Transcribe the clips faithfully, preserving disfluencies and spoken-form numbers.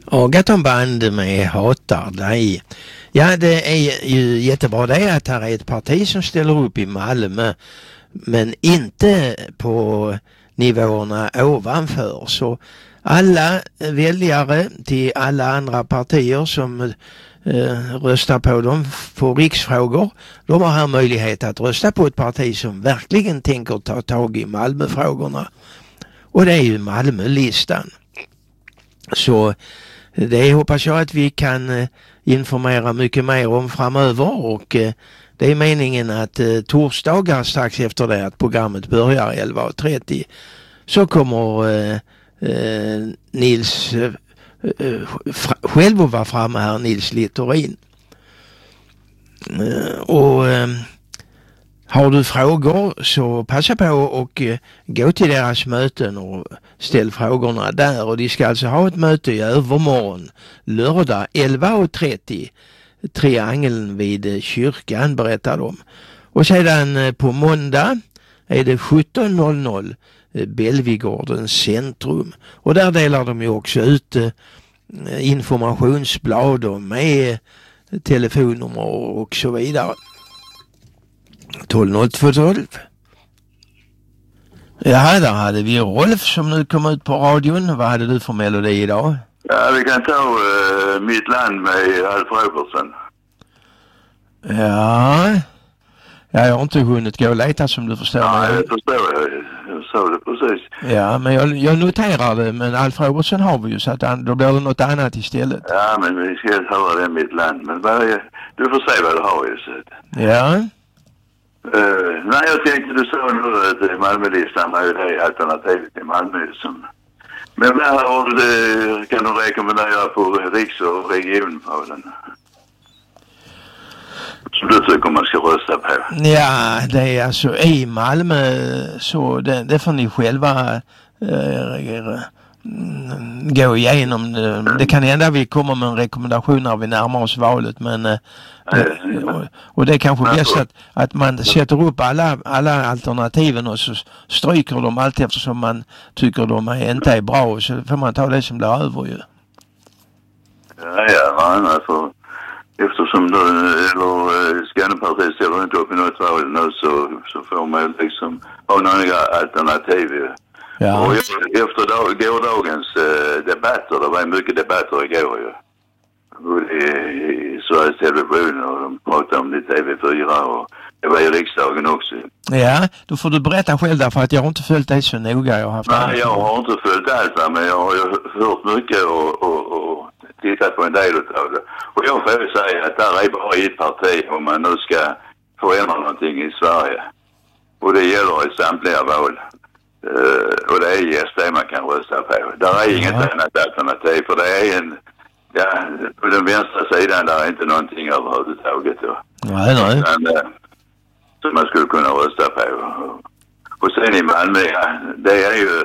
Agatonband med Hatar dig. Ja, det är ju jättebra det att här är ett parti som ställer upp i Malmö, men inte på nivåerna ovanför. Så alla väljare till alla andra partier som eh, röstar på dem på riksfrågor, de har här möjlighet att rösta på ett parti som verkligen tänker ta tag i Malmöfrågorna. Och det är ju Malmölistan. Så det hoppas jag att vi kan eh, informera mycket mer om framöver, och eh, det är meningen att eh, torsdagar strax efter det att programmet börjar elva och trettio så kommer eh, eh, Nils eh, eh, själv att vara framme här, Nils Littorin. Eh, och eh, har du frågor så passa på och eh, gå till deras möten och ställ frågorna där. Och de ska alltså ha ett möte i övermorgon, lördag elva och trettio, triangeln vid eh, kyrkan, berättar de. Och sedan eh, på måndag är det sjutton noll noll, eh, Bellvigårdens centrum. Och där delar de ju också ut eh, informationsblad och med eh, telefonnummer och så vidare. tolv noll två tolv. Ja, där hade vi Rolf som nu kom ut på radion. Vad hade du för melodi idag? Ja, vi kan ta uh, Mitt land med Alf Robertson. Ja. Ja, jag har inte hunnit gå och leta som du förstår. Ja, jag förstår. Jag, jag sa det precis. Ja, men jag, jag noterar det. Men Alf Robertson har vi ju, så att då blir det något annat istället. Ja, men vi ska höra det Mitt land. Men varje, du får se vad du har ju. Så. Ja. Uh, nej, jag tänkte du sa nu att Malmölistan är ju det alternativet till Malmö som... Men vad har du det, kan du rekommendera på riks- och regionfrågan? Som du tycker man ska rösta på? Ja, det är alltså i Malmö, så det, det får ni själva äh, gå igenom. Det kan hända vi kommer med en rekommendation när vi närmar oss valet, men äh, det, och, och det är kanske bäst att, att man sätter upp alla, alla alternativen och så stryker de allt eftersom man tycker de är, inte är bra, och så får man ta det som blir över ju. Ja, ja, men för eftersom då, eller Skånepartiet ställer inte upp i något val nu, så, så får man liksom ha några alternativ. Ja. Och efter dag, gårdagens eh, debatter, det var mycket debatter igår ju. Både i, i Sveriges Television, och de pratade om det i T V fyra, och det var i riksdagen också. Ja, då får du berätta själv där, för att jag har inte följt det så noga. Jag har haft Nej, jag har inte följt allt, men jag har ju hört mycket och, och, och tittat på en del av det. Och jag får ju säga att där är bara ett parti om man nu ska förändra någonting i Sverige. Och det gäller i samtliga val. Uh, och det är S D man kan rösta på. Där är inget ja. annat alternativ, för det är en... Ja, på den vänstra sidan där är inte någonting överhuvudtaget. Nej, nej. Men, uh, som man skulle kunna rösta på. Och sen i Malmö, ja, det är ju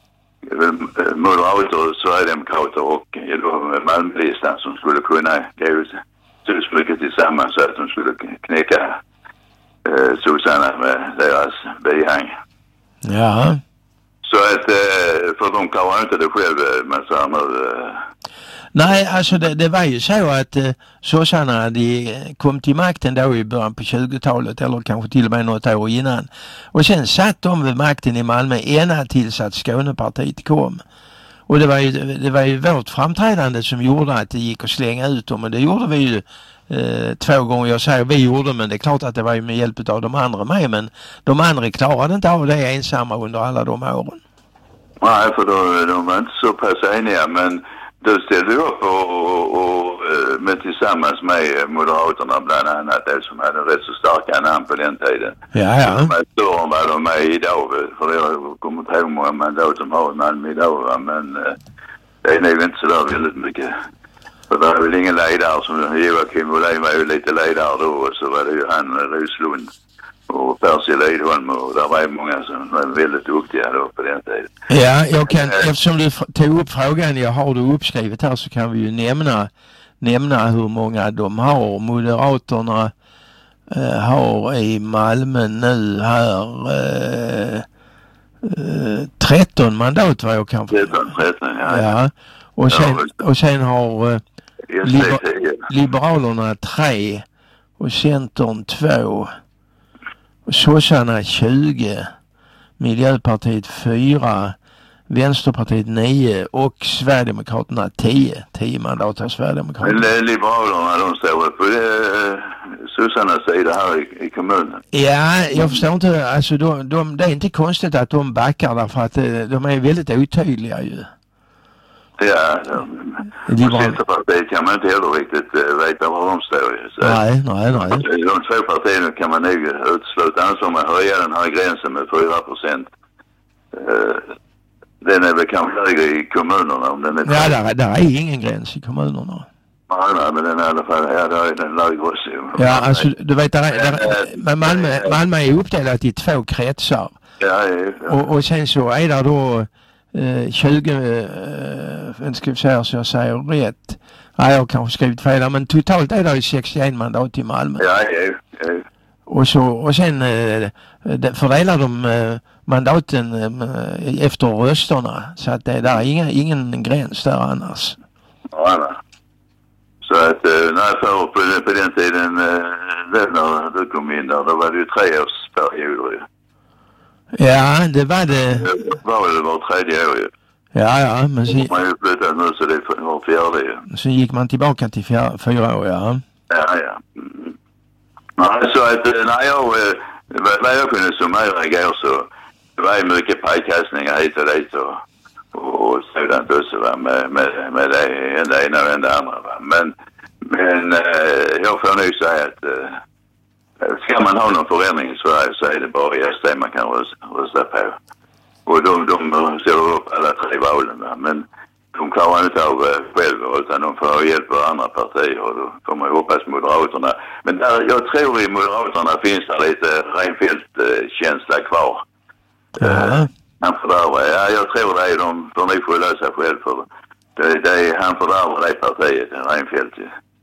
moderater, sverigedemokrater och ja, Malmölistan som skulle kunna gå ut så mycket tillsammans så att de skulle knäcka uh, sossarna med deras bihang. Ja. Så att, för de klarar inte det själv, men så här nu... Nej, alltså det, det var ju så att eh, sossarna, de kom till makten då i början på tjugotalet, eller kanske till och med något år innan. Och sen satt de vid makten i Malmö ända tills att Skånepartiet kom. Och det var ju, det var ju vårt framträdande som gjorde att det gick att slänga ut dem, och det gjorde vi ju eh, två gånger. Jag säger vi gjorde, men det är klart att det var ju med hjälp av de andra med, men de andra klarade inte av det ensamma under alla de åren. Nej, för de, de var inte så pass eniga, men då ställde jag upp och, och, och med tillsammans med Moderaterna bland annat, det som hade rätt så starka namn på den tiden. Ja, ja. De är större än vad de är idag, för jag kommer inte ihåg hur många mandat som har i Malmö idag, va? Men det är nog inte så där väldigt mycket. För det är väl ingen ledare som Joakim Olin var ju lite ledare då, och så var det ju han Roslund och Percy Lidholm, och där var många som var väldigt duktiga då på den tiden. Ja, jag kan, eftersom du tog upp frågan, jag har det uppskrivet här, så kan vi ju nämna, nämna hur många de har. Moderaterna eh, har i Malmö nu här eh, eh, tretton mandat, var jag kanske. tretton, tretton, ja. Ja. Och sen, och sen har eh, liber, Liberalerna tre och Centern två och Sossarna tjugo, Miljöpartiet fyra, Vänsterpartiet nio och Sverigedemokraterna tio. tio mandat av Sverigedemokraterna. Men Liberalerna, de står på det, Sossarnas sida här i, i kommunen. Ja, jag förstår inte. Alltså de, de, det är inte konstigt att de backar därför att de är väldigt otydliga ju. Ja, de, Centerpartiet kan man inte heller riktigt uh, veta var de står. Så nej, nej, nej. De två partierna kan man nog utesluta. Annars om man höjer den här gränsen med fyra procent. Uh, den är väl kanske lägre i kommunerna om den är... Ja, där, där är ingen gräns i kommunerna. Nej, nej, men den är i alla fall, ja, där är den lägre också. Ja, alltså du vet, där, där, där, Malmö, Malmö är uppdelat i två kretsar. Ja, ja, ja. Och, och sen så är det då eh, tjugo, eh, ska vi säga så jag säger rätt. Nej, jag har kanske skrivit fel, men totalt är det ju sextioen mandat i Malmö. Ja, ja, ja. Och, så, och sen eh, fördelar de eh, mandaten eh, efter rösterna. Så att det där är inga, ingen gräns där annars. Ja, nej. Så att eh, när jag för på, på den tiden, eh, när du kom in där, då var det ju treårsperioder ju. Ja, det var det. Det var det var tredje år ju. Ja, ja, men så... Man har ju flyttat nu så det var fjärde ju. Så gick man tillbaka till fjär, fyra år, ja. Ja, ja. Mm. Nej, så att när jag, vad jag kunde summera igår så det var ju mycket pajkastningar hit och dit och, och, och sådant också va, med, med, med det, det ena och det andra va. Men, men eh, jag får nog säga att eh, ska man ha någon förändring i Sverige så är det bara S D man kan rösta, rösta på. Och de, de ställer upp alla tre valen va. Men de klarar inte av själva utan de får hjälp av andra partier och då får man hoppas Moderaterna. Men där, jag tror i Moderaterna finns det lite Reinfeldt-känsla kvar. Ja. Han fördärvar, ja jag tror det är de får nog skylla sig själv för det. Det är han fördärvar det partiet, Reinfeldt.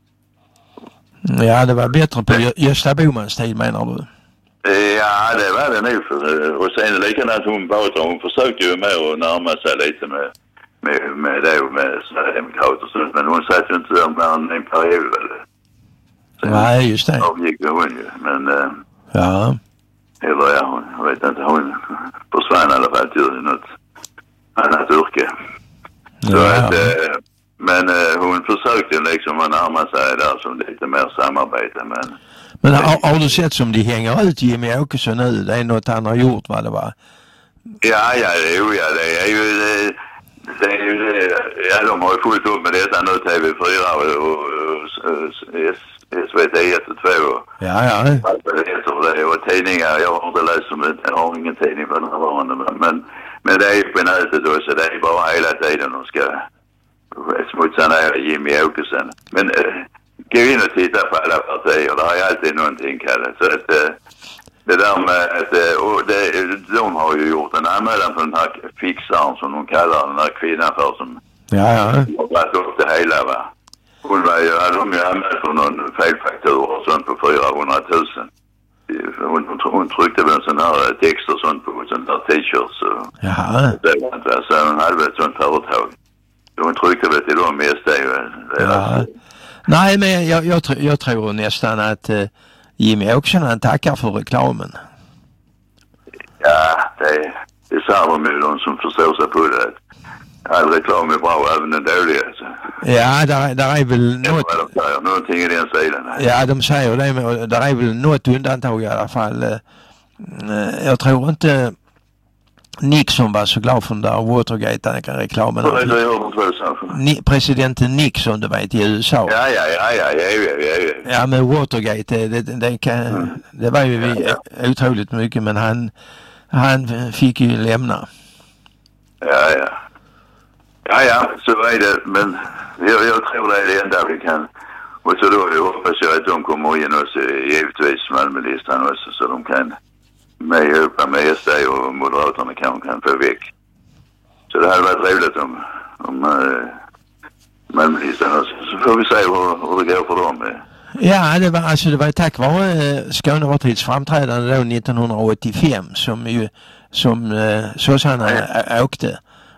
Ja, det var bättre på Gösta Bohmans tid menar du? Ja, det var det nog. För, och sen likadant hon Batra, hon försökte ju med att närma sig lite med med, med det och med Sverigedemokrater. Men hon satt ju inte där med en period eller. Nej, just det. Avgick hon ju, men äh, ja. Eller ja, hon, jag vet inte, hon försvann i alla fall till något annat yrke. Så ja. att, äh, men äh, hon försökte liksom att närma sig där som lite mer samarbete, men Men har, har du sett som de hänger ut Jimmy Åkesson nu? Det är något han har gjort, vad det var? Ja, ja, jo, ja, det är ju det, det är ju det, ja, de har ju fullt upp med detta nu, T V fyra och, och, och S V T ett och två. Ja, ja. Det heter det, och tidningar, jag har inte läst om det, jag har ingen tidning för den här varande, men, men det är ju på nätet också, det är bara hela tiden de ska smutsa ner Jimmy Åkesson. Men äh, gå in och titta på alla partier, det har ju alltid någonting kallat. Så att äh, det där med att, och det, de har ju gjort en anmälan på den här fixaren som de kallar den här kvinnan för som ja, ja. har varit upp det hela va. Hon var ju, hade de ju anmält för någon felfaktur och sånt på fyrahundratusen. Hon, hon, hon tryckte väl en sån här text och sånt på sån här t-shirts och ja. Det var inte så hon hade väl ett sånt företag. Hon tryckte väl till dem mest det. Ja. Nej, men jag, jag, jag tror nästan att uh, Jimmy Åkesson han tackar för reklamen. Ja, det, det sa de ju de som förstår sig på det. All reklam är bra, även den dåliga. Så. Ja, där, där är väl det något... De säger, någonting i den sidan. Ja, de säger det, men där är väl något undantag i alla fall. Jag tror inte Nixon var så glad för den där Watergate-reklamen. Ni, presidenten Nixon, du vet, i U S A. Ja, ja, ja, ja, ja, ja, ja. Ja, men Watergate, det, det, kan, mm. det var ju ja, ja. otroligt mycket, men han, han fick ju lämna. Ja, ja. Ja, ja, så är det, men jag, jag tror det är det enda vi kan. Och så då hoppas jag att de kommer in också, givetvis Malmölistan också, så de kan med ihop med S D och Moderaterna kan, kan få väck. Så det hade varit roligt om, om äh, Malmölistan också. Så får vi se hur, hur det går för dem. Ja, det var, alltså, det var tack vare äh, Skånepartiets framträdande då nittonhundraåttiofem som ju som äh, sossarna ja. åkte.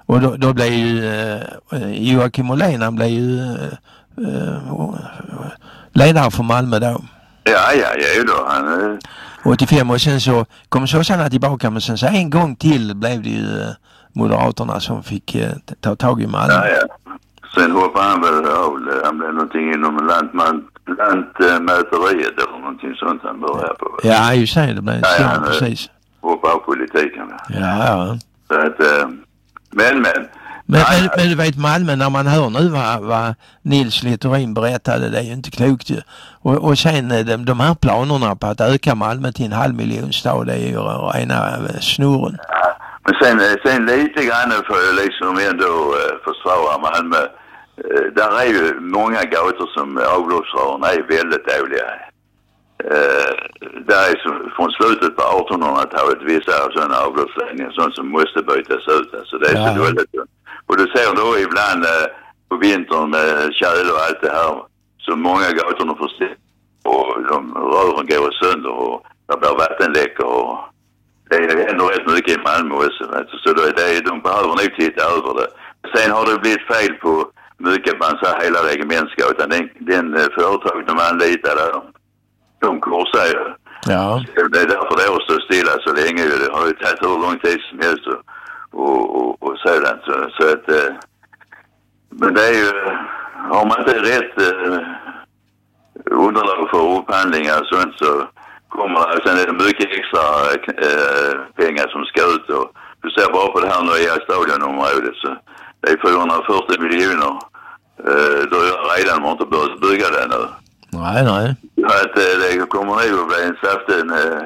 Och då, då blev ju eh, Joakim Ollén, han blev ju eh, ledare för Malmö då. Ja, ja, ja, då. Han, eh... åttiofem och sen så kom sossarna tillbaka, men sen så en gång till blev det ju eh, Moderaterna som fick eh, ta tag i Malmö. Ja, ja. Sen hoppade han väl av, han blev någonting inom lantman, lantmäteriet eller någonting sånt han började på. Ja, just det, det blev ja, ja, han, precis. Hoppade av politiken. Ja, ja. Så att, eh, men, men. Men, men, men du vet Malmö, när man hör nu vad, vad Nils Littorin berättade, det är ju inte klokt ju. Och, och sen de, de här planerna på att öka Malmö till en halv miljon stad, det är ju rena snurren. Ja, men sen, sen lite grann för att liksom ändå eh, försvara Malmö. Eh, där är ju många gator som avloppsrören är väldigt dåliga. Eh, där är som, från slutet på artonhundratalet vissa sådana avloppsledningar, sånt som måste bytas ut. Alltså det är ja. så dåligt. Och du ser då ibland eh, på vintern med kärl och allt det här så många gatorna förstår och de rören går sönder och det blir vattenläckor och det händer rätt mycket i Malmö också. Alltså, så då är det, de behöver nog titta över det. Sen har det blivit fel på mycket, man säger hela regementsgatan. Den, den företag de anlitar där, de korsar ju. Ja. Det är därför det har stått stilla så länge. Det har ju tagit hur lång tid som helst och, och, och, och sådant. Så, så att, eh, men det är ju, har man inte rätt eh, underlag för upphandlingar och sånt så kommer det, sen är det mycket extra eh, pengar som ska ut. Och du ser bara på det här nya stadionområdet så det är fyrahundrafyrtio miljoner. Eh, då är redan man inte börjat bygga det nu. Nej, nej. Att det kommer nog att bli en saften eh,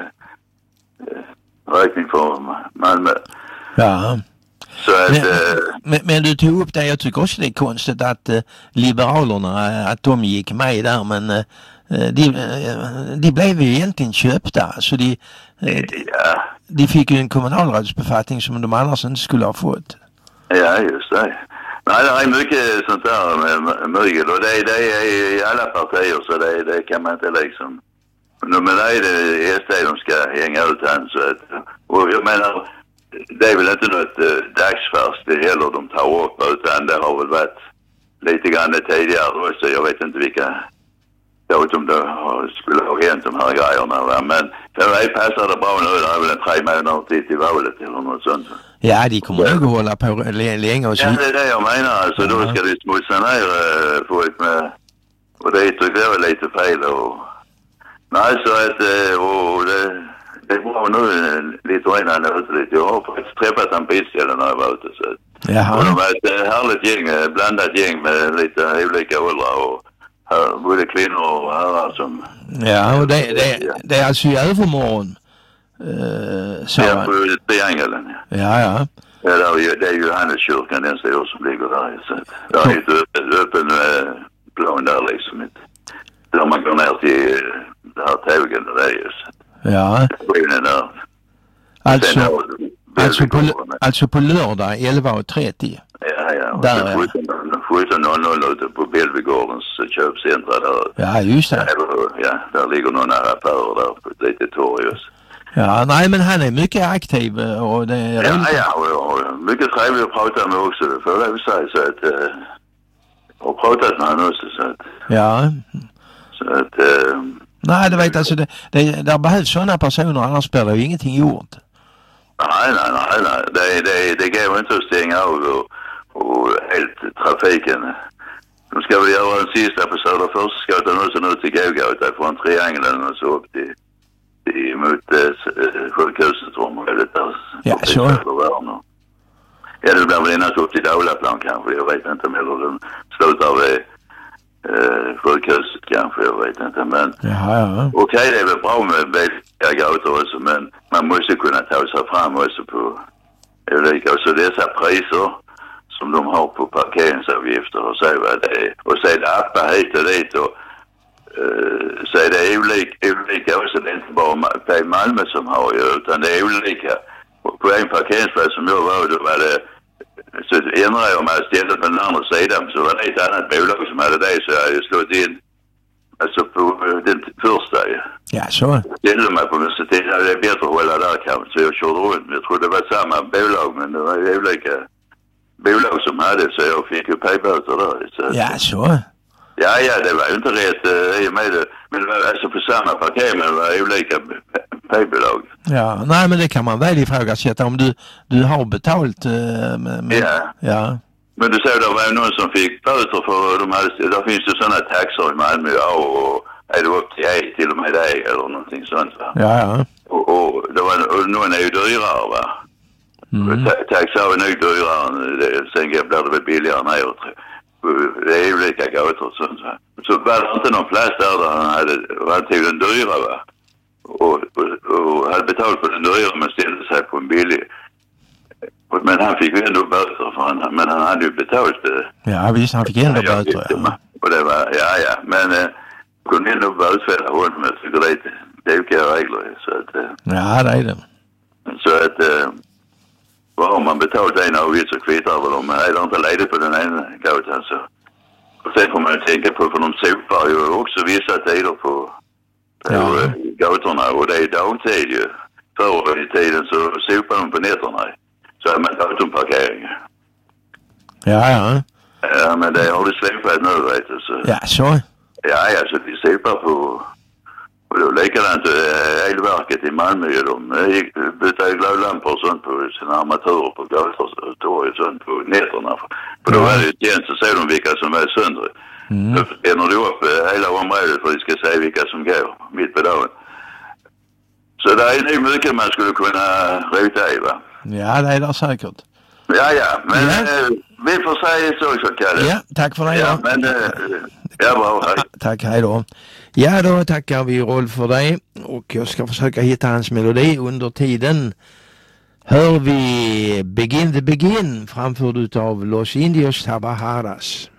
räkning för Malmö. Ja. Så att, men, eh, men, men du tog upp det, jag tycker också det är konstigt att eh, Liberalerna, att de gick med där, men eh, de, eh, de blev ju egentligen köpta. Så de, eh, ja. de fick ju en kommunalrådsbefattning som de annars inte skulle ha fått. Ja, just det. Nej, det är mycket sånt där med mygel och det, det är i alla partier så det, det kan man inte liksom. Men det är det S D de ska hänga ut han så att, och jag menar det är väl inte något uh, dagsfärskt det heller de tar upp utan det har väl varit lite grann tidigare också. Jag vet inte vilka datum det skulle ha hänt de här grejerna va? Men för mig passar det bra nu, det är väl en tre månader till till valet eller något sånt. Ja, de kommer nog att hålla på länge och så. Ja, det är det jag menar. Alltså, ja. Då ska de smutsa ner äh, folk med... Och det tycker jag är lite fel. Och... Nej, så att... Äh, och det, det är bra nu lite innan jag ute lite. Jag har faktiskt träffat en pitställen när jag var ute. Så. Jaha. Och de är ett härligt gäng, blandat gäng med lite olika åldrar. Och här, både kvinnor och herrar som... Ja, och det, det, det är alltså i övermorgon. Uh, så ja, på triangeln. Ja, ja. Ja, det är ju, det är ju Johanneskyrkan, den stor som ligger där. Så det är ett öppen, öppen äh, plan där liksom. Där man går ner till det här tågen och det är ju så. Ja. Där. Alltså, alltså, på, alltså på lördag elva och trettio. Ja, ja. Där är sjutton noll noll ute på Bellevigårdens köpcentra där. Ja, just det. Ja, där ligger några affärer där på ett litet torg just. Ja, nej men han är mycket aktiv och det är ja, roligt. Ja, och, och mycket trevligt att prata med också, det får jag säga så att äh, jag har pratat med honom också så att ja. Så att äh, nej, det vet alltså det, det där behövs sådana personer annars blir det ju ingenting gjort. Nej, nej, nej, nej. Det, det, det går inte att stänga av och, och helt trafiken. De ska väl göra den sista på Söderforsgatan och sen ut till Gågata från triangeln och så upp till mot eh, sjukhuset området där. Ja, så. Ja, det blir väl innan upp till Dalaplan kanske, jag vet inte. Eller de slutar vid eh, sjukhuset kanske, jag vet inte. Men jaha, ja. Okej, okay, det är väl bra med billiga gator också, men man måste kunna ta sig fram också på olika. Och så dessa priser som de har på parkeringsavgifter och så vad det är. Och så är det appar hit och dit och Uh, så är det olika, olika också. Det är inte bara Malmö som har ju, utan det är olika. Och på en parkeringsplats som jag var, då var det, så ändrade jag mig istället på den andra sidan, så var det ett annat bolag som hade det, så jag hade slått in alltså på den första. Ja, så. Ställde mig på mig, så tänkte jag det är bättre att hålla där kanske, så jag körde runt. Jag trodde det var samma bolag, men det var ju olika bolag som hade, så jag fick ju p-böter där. Så. Ja, så. Ja, ja, det var ju inte rätt uh, i och med det. Men det var alltså på samma parkering, men det var olika p-bolag. Ja, nej men det kan man väl ifrågasätta om du, du har betalt. Uh, med, med, ja. ja. Men du såg, det var ju någon som fick böter för de hade, där finns det sådana taxor i Malmö, ja, och är det upp till E till och med det eller någonting sånt, va? Ja, ja. Och, och, det var, och någon är ju dyrare, va? Mm. Taxor är nog dyrare, det, sen blir det väl billigare neråt. Det är olika gator och sånt, va? Så var det inte någon plats där, där han hade, han tog den dyra, va? Och, och, och hade betalt för den dyra men ställde sig på en billig. Men han fick ju ändå böter för han, men han hade ju betalt det. Ja visst, han fick ändå ja, böter. Ja. Och det var, ja ja, men eh, kunde ändå bötfälla honom, jag tycker det är det är olika regler. Så att, eh, ja det är det. Så att, eh, vad har man betalt en avgift så kvittar väl om är det inte ledigt på den ena gatan så. Och sen får man ju tänka på, för de sopar ju också vissa tider på, på ja. gatorna och det är dagtid ju. Förr i tiden så sopar de på nätterna. Så är man gatunparkering. Ja, ja. Ja, men det har du släppt nu, vet du. Så. Ja, så. Ja, ja, så vi sopar på... Och då likadant äh, elverket i Malmö, de gick byta glödlampor och sånt på sina armaturer på gator och torg och sånt på nätterna. För då var det ju igen så ser de vilka som är sönder. Mm. Då spänner du upp äh, hela området för att de ska se vilka som går mitt på dagen. Så det är nog mycket man skulle kunna rota i, va? Ja, det är det säkert. Ja, ja, men ja. Äh, vi får säga så, så Kalle. Ja, tack för det. Ja, då. men äh, ja, bra, hej. Tack, hej då. Ja, då tackar vi Rolf för dig och jag ska försöka hitta hans melodi. Under tiden hör vi Begin the Begin framförd utav Los Indios Tabajaras.